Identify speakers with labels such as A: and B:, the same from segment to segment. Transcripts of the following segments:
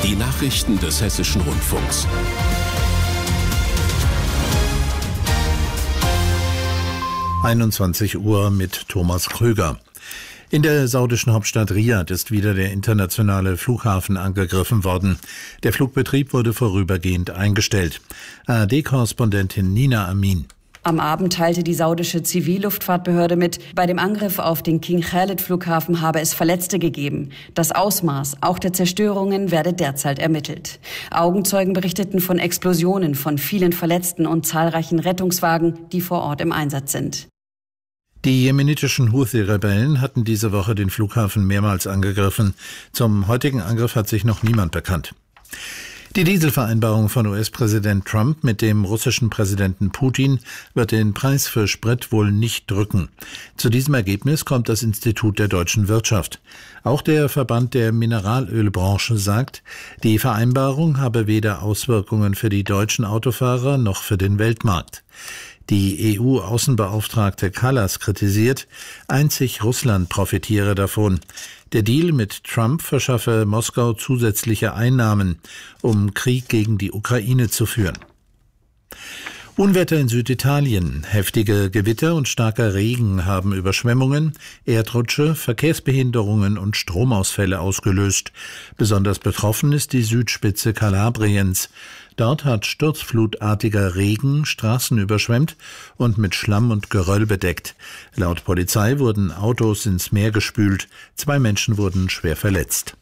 A: Die Nachrichten des Hessischen Rundfunks.
B: Uhr mit Thomas Krüger. In der saudischen Hauptstadt Riad ist wieder der internationale Flughafen angegriffen worden. Der Flugbetrieb wurde vorübergehend eingestellt. ARD-Korrespondentin Nina Amin.
C: Am Abend teilte die saudische Zivilluftfahrtbehörde mit, bei dem Angriff auf den King Khalid-Flughafen habe es Verletzte gegeben. Das Ausmaß auch der Zerstörungen werde derzeit ermittelt. Augenzeugen berichteten von Explosionen, von vielen Verletzten und zahlreichen Rettungswagen, die vor Ort im Einsatz sind.
B: Die jemenitischen Houthi-Rebellen hatten diese Woche den Flughafen mehrmals angegriffen. Zum heutigen Angriff hat sich noch niemand bekannt. Die Dieselvereinbarung von US-Präsident Trump mit dem russischen Präsidenten Putin wird den Preis für Sprit wohl nicht drücken. Zu diesem Ergebnis kommt das Institut der deutschen Wirtschaft. Auch der Verband der Mineralölbranche sagt, die Vereinbarung habe weder Auswirkungen für die deutschen Autofahrer noch für den Weltmarkt. Die EU-Außenbeauftragte Kallas kritisiert, einzig Russland profitiere davon. Der Deal mit Trump verschaffe Moskau zusätzliche Einnahmen, um Krieg gegen die Ukraine zu führen. Unwetter in Süditalien, heftige Gewitter und starker Regen haben Überschwemmungen, Erdrutsche, Verkehrsbehinderungen und Stromausfälle ausgelöst. Besonders betroffen ist die Südspitze Kalabriens. Dort hat sturzflutartiger Regen Straßen überschwemmt und mit Schlamm und Geröll bedeckt. Laut Polizei wurden Autos ins Meer gespült. 2 Menschen wurden schwer verletzt.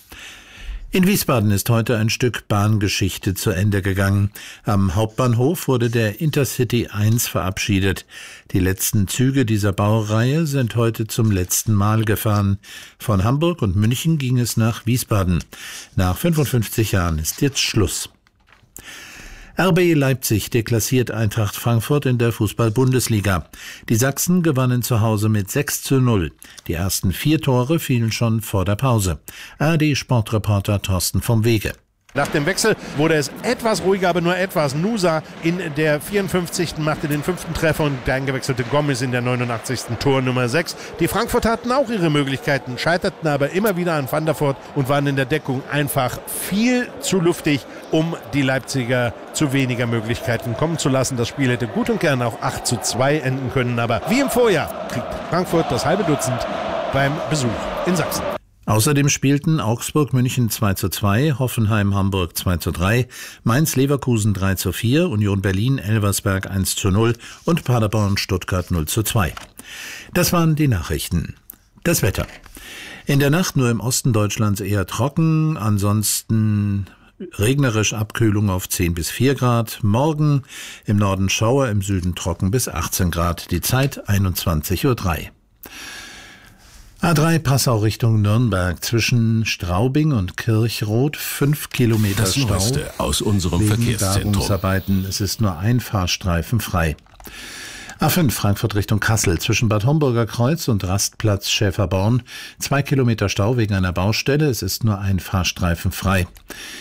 B: In Wiesbaden ist heute ein Stück Bahngeschichte zu Ende gegangen. Am Hauptbahnhof wurde der Intercity 1 verabschiedet. Die letzten Züge dieser Baureihe sind heute zum letzten Mal gefahren. Von Hamburg und München ging es nach Wiesbaden. Nach 55 Jahren ist jetzt Schluss. RB Leipzig deklassiert Eintracht Frankfurt in der Fußball-Bundesliga. Die Sachsen gewannen zu Hause mit 6:0. Die ersten 4 Tore fielen schon vor der Pause. ARD-Sportreporter Thorsten vom Wege.
D: Nach dem Wechsel wurde es etwas ruhiger, aber nur etwas. Nusa in der 54. machte den 5. Treffer und der eingewechselte Gomez in der 89. Tor Nummer 6. Die Frankfurter hatten auch ihre Möglichkeiten, scheiterten aber immer wieder an Van der Voort und waren in der Deckung einfach viel zu luftig, um die Leipziger zu weniger Möglichkeiten kommen zu lassen. Das Spiel hätte gut und gern auch 8:2 enden können, aber wie im Vorjahr kriegt Frankfurt das halbe Dutzend beim Besuch in Sachsen.
B: Außerdem spielten Augsburg-München 2:2, Hoffenheim-Hamburg 2:3, Mainz-Leverkusen 3:4, Union Berlin-Elversberg 1:0 und Paderborn-Stuttgart 0:2. Das waren die Nachrichten. Das Wetter. In der Nacht nur im Osten Deutschlands eher trocken, ansonsten regnerisch, Abkühlung auf 10 bis 4 Grad. Morgen im Norden Schauer, im Süden trocken bis 18 Grad. Die Zeit 21:03 Uhr. A3 Passau Richtung Nürnberg zwischen Straubing und Kirchroth 5 Kilometer
A: Das
B: Stau
A: Neueste aus unserem
B: wegen
A: Verkehrszentrum.
B: Bergungsarbeiten. Es ist nur ein Fahrstreifen frei. A5 Frankfurt Richtung Kassel zwischen Bad Homburger Kreuz und Rastplatz Schäferborn 2 Kilometer Stau wegen einer Baustelle. Es ist nur ein Fahrstreifen frei.